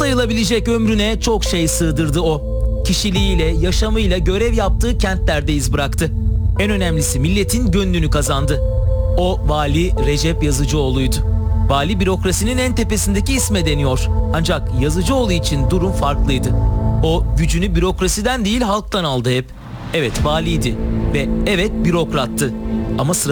sayılabilecek ömrüne çok şey sığdırdı o. Kişiliğiyle, yaşamıyla görev yaptığı kentlerde iz bıraktı. En önemlisi milletin gönlünü kazandı. O vali Recep Yazıcıoğlu'ydu. Vali bürokrasinin en tepesindeki isme deniyor. Ancak Yazıcıoğlu için durum farklıydı. O gücünü bürokrasiden değil halktan aldı hep. Evet valiydi ve evet bürokrattı. Ama